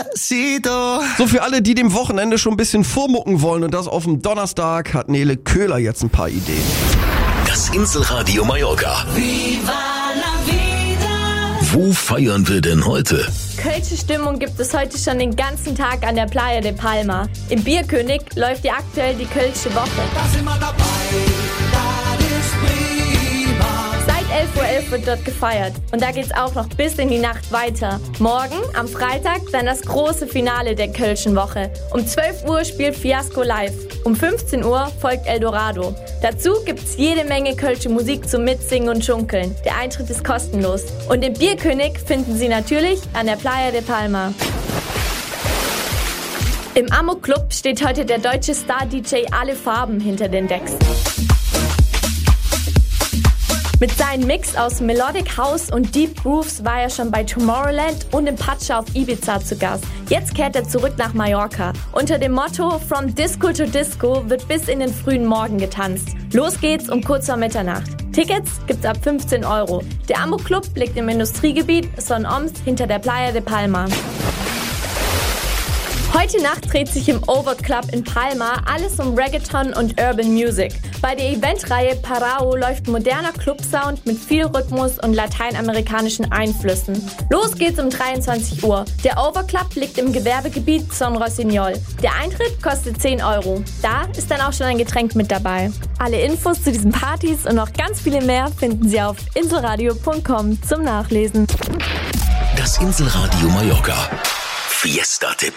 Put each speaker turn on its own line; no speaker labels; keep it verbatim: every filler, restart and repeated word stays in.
Despacito.
So, für alle, die dem Wochenende schon ein bisschen vormucken wollen und das auf dem Donnerstag, hat Nele Köhler jetzt ein paar Ideen.
Das Inselradio Mallorca.
Viva la vida.
Wo feiern wir denn heute?
Kölsche Stimmung gibt es heute schon den ganzen Tag an der Playa de Palma. Im Bierkönig läuft ja aktuell die Kölsche Woche.
Da sind wir dabei, das ist prima.
Seit elf Uhr elf wird dort gefeiert. Und da geht's auch noch bis in die Nacht weiter. Morgen, am Freitag, dann das große Finale der Kölschen Woche. Um zwölf Uhr spielt Fiasco live. Um fünfzehn Uhr folgt Eldorado. Dazu gibt's jede Menge kölsche Musik zum Mitsingen und Schunkeln. Der Eintritt ist kostenlos. Und den Bierkönig finden Sie natürlich an der Playa de Palma. Im Amok Club steht heute der deutsche Star-D J Alle Farben hinter den Decks. Mit seinem Mix aus Melodic House und Deep Grooves war er schon bei Tomorrowland und im Pacha auf Ibiza zu Gast. Jetzt kehrt er zurück nach Mallorca. Unter dem Motto From Disco to Disco wird bis in den frühen Morgen getanzt. Los geht's um kurz vor Mitternacht. Tickets gibt's ab fünfzehn Euro. Der Amok Club liegt im Industriegebiet Son Oms hinter der Playa de Palma. Heute Nacht dreht sich im Over Club in Palma alles um Reggaeton und Urban Music. Bei der Eventreihe Parao läuft moderner Clubsound mit viel Rhythmus und lateinamerikanischen Einflüssen. Los geht's um dreiundzwanzig Uhr. Der Over Club liegt im Gewerbegebiet Son Rossignol. Der Eintritt kostet zehn Euro. Da ist dann auch schon ein Getränk mit dabei. Alle Infos zu diesen Partys und noch ganz viele mehr finden Sie auf inselradio punkt com zum Nachlesen.
Das Inselradio Mallorca. Fiesta-Tipp.